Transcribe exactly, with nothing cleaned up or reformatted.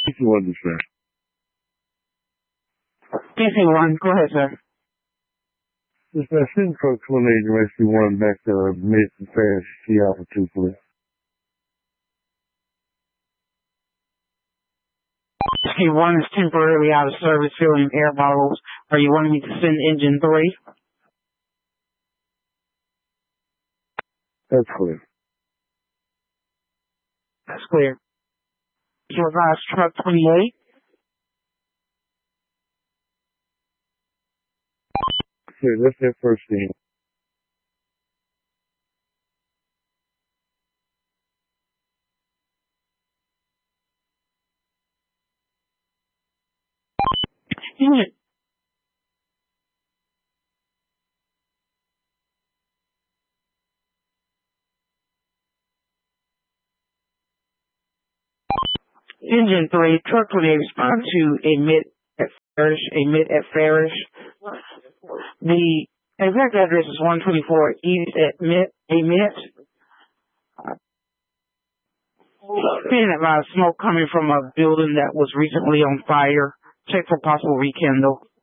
P C one dispatch. P C one, go ahead, sir. Dispatch, send truck twenty-eight and rescue one back to uh, mid and fast T Alpha two, please. Rescue one is temporarily out of service filling air bottles. Are you wanting me to send engine three? That's clear. That's clear. Your guys, truck twenty-eight. Clear, that's that first thing. Engine. Engine three, truck twenty-eight, respond to emit at Farish, emit at Farish. The exact address is one twenty-four East Emit, emit. Seeing about smoke coming from a building that was recently on fire. Check for possible rekindle.